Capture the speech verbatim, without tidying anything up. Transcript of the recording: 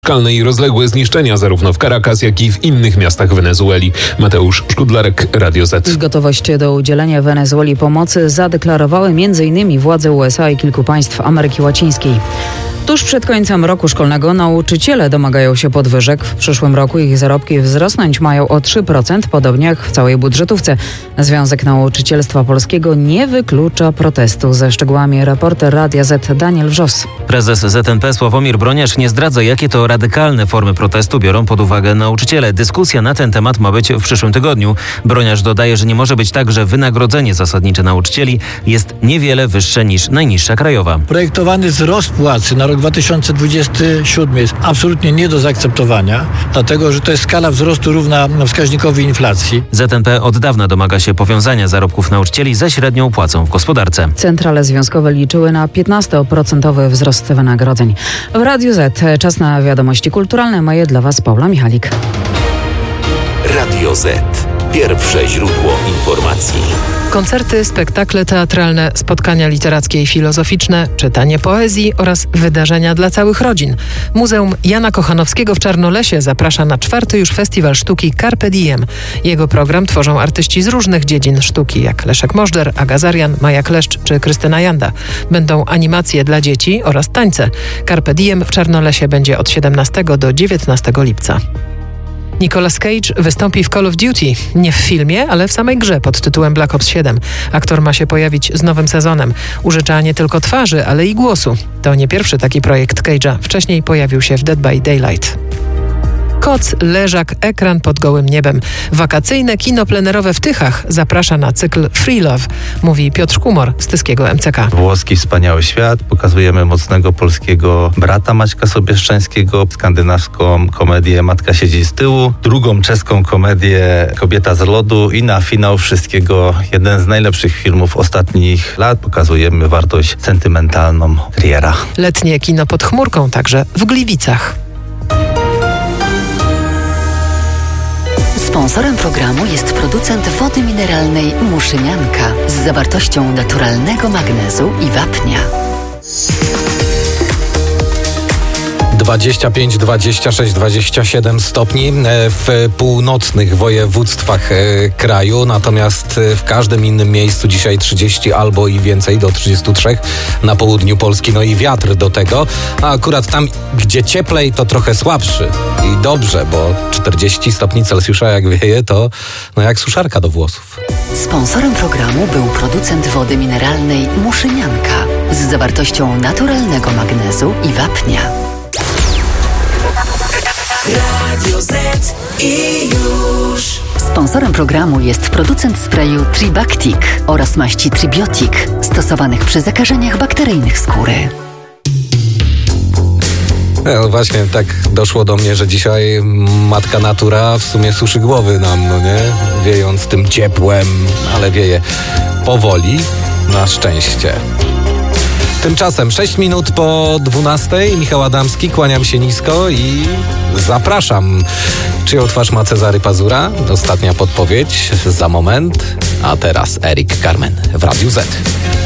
I rozległe zniszczenia zarówno w Caracas, jak i w innych miastach Wenezueli. Mateusz Szkudlarek, Radio Z. Gotowość do udzielenia Wenezueli pomocy zadeklarowały między innymi władze U S A i kilku państw Ameryki Łacińskiej. Tuż przed końcem roku szkolnego nauczyciele domagają się podwyżek. W przyszłym roku ich zarobki wzrosnąć mają o trzy procent, podobnie jak w całej budżetówce. Związek Nauczycielstwa Polskiego nie wyklucza protestu. Ze szczegółami reporter Radia Z Daniel Wrzos. Prezes Z N P Sławomir Broniarz nie zdradza, jakie to radykalne formy protestu biorą pod uwagę nauczyciele. Dyskusja na ten temat ma być w przyszłym tygodniu. Broniarz dodaje, że nie może być tak, że wynagrodzenie zasadnicze nauczycieli jest niewiele wyższe niż najniższa krajowa. Projektowany wzrost płacy na rok dwa tysiące dwudziesty siódmy jest absolutnie nie do zaakceptowania, dlatego że to jest skala wzrostu równa wskaźnikowi inflacji. Z N P od dawna domaga się powiązania zarobków nauczycieli ze średnią płacą w gospodarce. Centrale związkowe liczyły na piętnastoprocentowy wzrost wynagrodzeń. W Radiu Z czas na wiadomości kulturalne. Ma je dla Was Paula Michalik. Radio Z. Pierwsze źródło informacji. Koncerty, spektakle teatralne, spotkania literackie i filozoficzne, czytanie poezji oraz wydarzenia dla całych rodzin. Muzeum Jana Kochanowskiego w Czarnolesie zaprasza na czwarty już Festiwal Sztuki Carpe Diem. Jego program tworzą artyści z różnych dziedzin sztuki, jak Leszek Możdżer, Aga Zarian, Maja Kleszcz czy Krystyna Janda. Będą animacje dla dzieci oraz tańce. Carpe Diem w Czarnolesie będzie od siedemnastego do dziewiętnastego lipca. Nicolas Cage wystąpi w Call of Duty. Nie w filmie, ale w samej grze pod tytułem Black Ops siedem. Aktor ma się pojawić z nowym sezonem. Użycza nie tylko twarzy, ale i głosu. To nie pierwszy taki projekt Cage'a. Wcześniej pojawił się w Dead by Daylight. Koc, leżak, ekran pod gołym niebem. Wakacyjne kino plenerowe w Tychach zaprasza na cykl Free Love, mówi Piotr Kumor z tyskiego M C K. Włoski wspaniały świat. Pokazujemy mocnego polskiego brata Maćka Sobieszczańskiego, skandynawską komedię Matka siedzi z tyłu, drugą czeską komedię Kobieta z lodu i na finał wszystkiego jeden z najlepszych filmów ostatnich lat. Pokazujemy wartość sentymentalną Triera. Letnie kino pod chmurką także w Gliwicach. Sponsorem programu jest producent wody mineralnej Muszynianka z zawartością naturalnego magnezu i wapnia. dwadzieścia pięć, dwadzieścia sześć, dwadzieścia siedem stopni w północnych województwach kraju, natomiast w każdym innym miejscu dzisiaj trzydzieści albo i więcej, do trzydziestu trzech na południu Polski, no i wiatr do tego, a akurat tam, gdzie cieplej, to trochę słabszy i dobrze, bo czterdzieści stopni Celsjusza jak wieje, to no jak suszarka do włosów. Sponsorem programu był producent wody mineralnej Muszynianka z zawartością naturalnego magnezu i wapnia. Radio Z i już. Sponsorem programu jest producent sprayu Tribactic oraz maści Tribiotic stosowanych przy zakażeniach bakteryjnych skóry. No właśnie, tak doszło do mnie, że dzisiaj matka natura w sumie suszy głowy nam, no nie? Wiejąc tym ciepłem, ale wieje powoli, na szczęście. Tymczasem sześć minut po dwunastej, Michał Adamski, kłaniam się nisko i zapraszam. Czyją twarz ma Cezary Pazura? Ostatnia podpowiedź za moment, a teraz Eric Carmen w Radiu Z.